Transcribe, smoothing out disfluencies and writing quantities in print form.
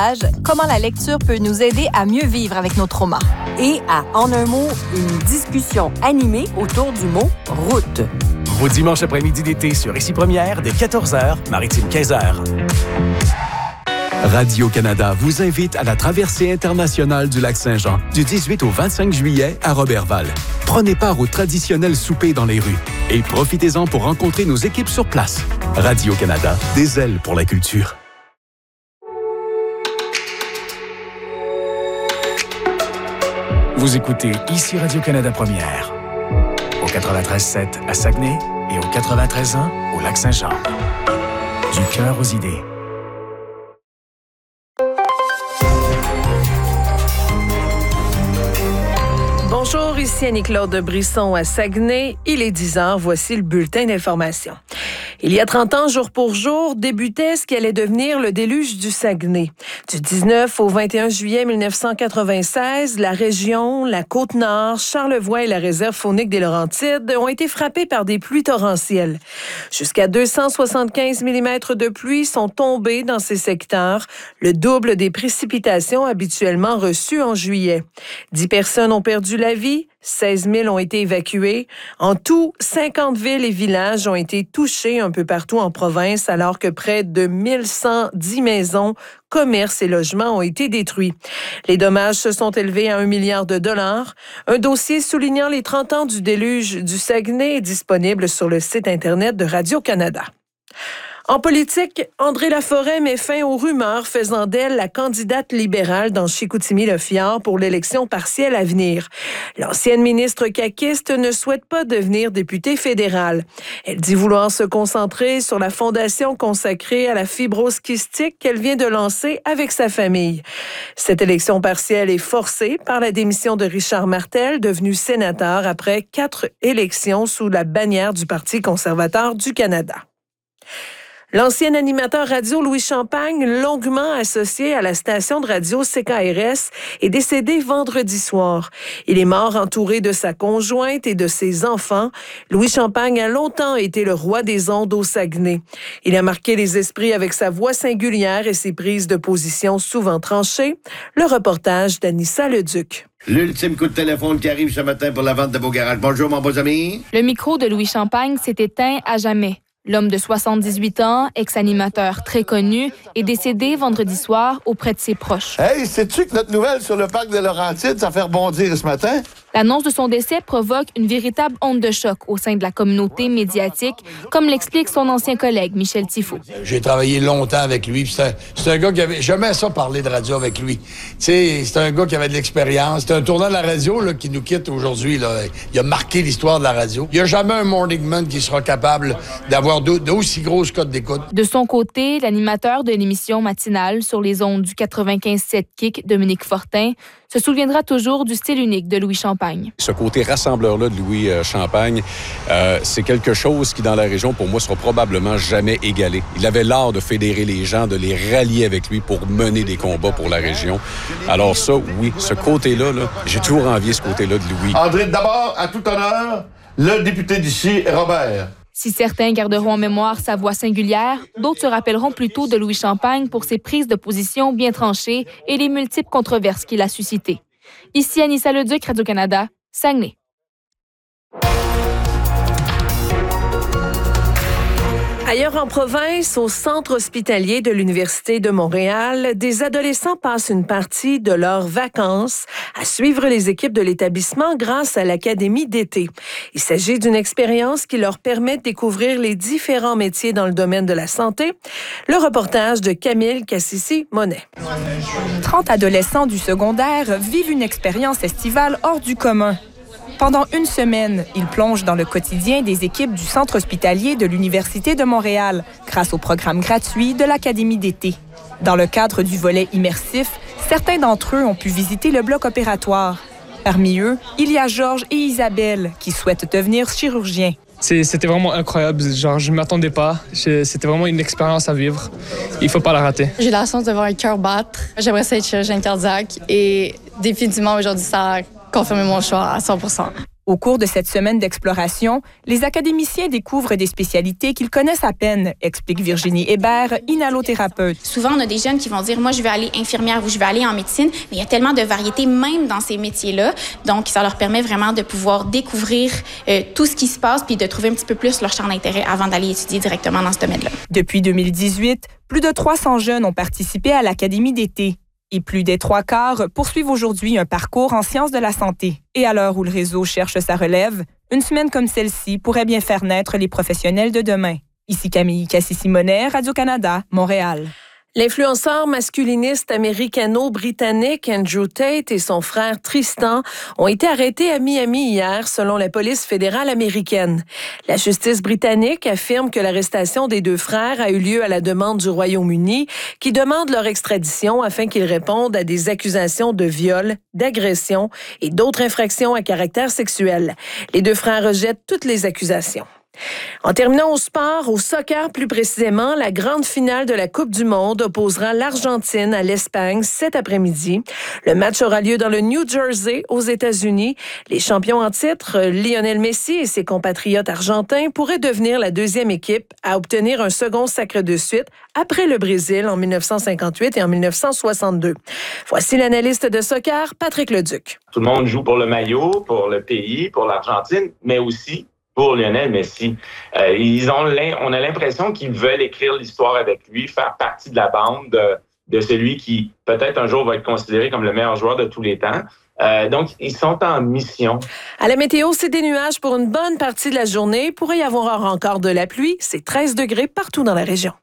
Comment la lecture peut nous aider à mieux vivre avec nos traumas. Et à En un mot, une discussion animée autour du mot « route ». Vos dimanches après-midi d'été sur Ici Première, dès 14h, Maritime 15h. Radio-Canada vous invite à la traversée internationale du Lac-Saint-Jean du 18 au 25 juillet à Roberval. Prenez part au traditionnel souper dans les rues et profitez-en pour rencontrer nos équipes sur place. Radio-Canada, des ailes pour la culture. Vous écoutez Ici Radio-Canada Première, au 93.7 à Saguenay et au 93.1 au Lac-Saint-Jean. Du cœur aux idées. Bonjour, ici Annie-Claude Brisson à Saguenay. Il est 10h, voici le bulletin d'information. Il y a 30 ans, jour pour jour, débutait ce qui allait devenir le déluge du Saguenay. Du 19 au 21 juillet 1996, la région, la Côte-Nord, Charlevoix et la réserve faunique des Laurentides ont été frappées par des pluies torrentielles. Jusqu'à 275 mm de pluie sont tombés dans ces secteurs, le double des précipitations habituellement reçues en juillet. 10 personnes ont perdu la vie, 16 000 ont été évacués. En tout, 50 villes et villages ont été touchés un peu partout en province, alors que près de 1110 maisons, commerces et logements ont été détruits. Les dommages se sont élevés à $1 milliard. Un dossier soulignant les 30 ans du déluge du Saguenay est disponible sur le site Internet de Radio-Canada. En politique, André Laforêt met fin aux rumeurs faisant d'elle la candidate libérale dans Chicoutimi-Le-Fjord pour l'élection partielle à venir. L'ancienne ministre caquiste ne souhaite pas devenir députée fédérale. Elle dit vouloir se concentrer sur la fondation consacrée à la fibrose kystique qu'elle vient de lancer avec sa famille. Cette élection partielle est forcée par la démission de Richard Martel, devenu sénateur après 4 élections sous la bannière du Parti conservateur du Canada. L'ancien animateur radio Louis Champagne, longuement associé à la station de radio CKRS, est décédé vendredi soir. Il est mort entouré de sa conjointe et de ses enfants. Louis Champagne a longtemps été le roi des ondes au Saguenay. Il a marqué les esprits avec sa voix singulière et ses prises de position souvent tranchées. Le reportage d'Anissa Leduc. L'ultime coup de téléphone qui arrive ce matin pour la vente de vos garages. Bonjour, mon beau ami. Le micro de Louis Champagne s'est éteint à jamais. L'homme de 78 ans, ex-animateur très connu, est décédé vendredi soir auprès de ses proches. Hey, sais-tu que notre nouvelle sur le parc de Laurentides, ça fait rebondir ce matin? L'annonce de son décès provoque une véritable onde de choc au sein de la communauté médiatique, comme l'explique son ancien collègue Michel Tifo. J'ai travaillé longtemps avec lui. C'est un gars qui avait jamais ça parler de radio avec lui. Tu sais, c'est un gars qui avait de l'expérience. C'est un tournant de la radio là, qui nous quitte aujourd'hui. Là. Il a marqué l'histoire de la radio. Il n'y a jamais un morning man qui sera capable d'avoir d'aussi grosses cotes d'écoute. De son côté, l'animateur de l'émission matinale sur les ondes du 95.7 Kick, Dominique Fortin, se souviendra toujours du style unique de Louis Champagne. Ce côté rassembleur-là de Louis Champagne, c'est quelque chose qui, dans la région, pour moi, sera probablement jamais égalé. Il avait l'art de fédérer les gens, de les rallier avec lui pour mener des combats pour la région. Alors ça, oui, ce côté-là, j'ai toujours envié ce côté-là de Louis. André, d'abord, à tout honneur, le député d'ici, Robert. Si certains garderont en mémoire sa voix singulière, d'autres se rappelleront plutôt de Louis Champagne pour ses prises de position bien tranchées et les multiples controverses qu'il a suscitées. Ici Anissa Leduc, Radio-Canada, Saguenay. Ailleurs en province, au centre hospitalier de l'Université de Montréal, des adolescents passent une partie de leurs vacances à suivre les équipes de l'établissement grâce à l'Académie d'été. Il s'agit d'une expérience qui leur permet de découvrir les différents métiers dans le domaine de la santé. Le reportage de Camille Cassissi-Monet. 30 adolescents du secondaire vivent une expérience estivale hors du commun. Pendant une semaine, ils plongent dans le quotidien des équipes du centre hospitalier de l'Université de Montréal grâce au programme gratuit de l'Académie d'été. Dans le cadre du volet immersif, certains d'entre eux ont pu visiter le bloc opératoire. Parmi eux, il y a Georges et Isabelle qui souhaitent devenir chirurgiens. C'était vraiment incroyable. Genre, je ne m'attendais pas. C'était vraiment une expérience à vivre. Il ne faut pas la rater. J'ai la chance de voir un cœur battre. J'aimerais être chirurgien cardiaque et définitivement aujourd'hui, ça a confirmé mon choix à 100%. Au cours de cette semaine d'exploration, les académiciens découvrent des spécialités qu'ils connaissent à peine, explique Virginie Hébert, inhalothérapeute. Souvent, on a des jeunes qui vont dire « Moi, je veux aller infirmière ou je veux aller en médecine », mais il y a tellement de variétés même dans ces métiers-là. Donc, ça leur permet vraiment de pouvoir découvrir tout ce qui se passe puis de trouver un petit peu plus leur champ d'intérêt avant d'aller étudier directement dans ce domaine-là. Depuis 2018, plus de 300 jeunes ont participé à l'Académie d'été. Et plus des 3/4 poursuivent aujourd'hui un parcours en sciences de la santé. Et à l'heure où le réseau cherche sa relève, une semaine comme celle-ci pourrait bien faire naître les professionnels de demain. Ici Camille Cassis-Simonet, Radio-Canada, Montréal. L'influenceur masculiniste américano-britannique Andrew Tate et son frère Tristan ont été arrêtés à Miami hier, selon la police fédérale américaine. La justice britannique affirme que l'arrestation des deux frères a eu lieu à la demande du Royaume-Uni, qui demande leur extradition afin qu'ils répondent à des accusations de viol, d'agression et d'autres infractions à caractère sexuel. Les deux frères rejettent toutes les accusations. En terminant au sport, au soccer plus précisément, la grande finale de la Coupe du Monde opposera l'Argentine à l'Espagne cet après-midi. Le match aura lieu dans le New Jersey, aux États-Unis. Les champions en titre, Lionel Messi et ses compatriotes argentins, pourraient devenir la deuxième équipe à obtenir un second sacre de suite après le Brésil en 1958 et en 1962. Voici l'analyste de soccer, Patrick Leduc. Tout le monde joue pour le maillot, pour le pays, pour l'Argentine, mais aussi pour Lionel Messi. On a l'impression qu'ils veulent écrire l'histoire avec lui, faire partie de la bande de celui qui, peut-être un jour, va être considéré comme le meilleur joueur de tous les temps. Donc, ils sont en mission. À la météo, c'est des nuages pour une bonne partie de la journée. Il pourrait y avoir encore de la pluie. C'est 13 degrés partout dans la région.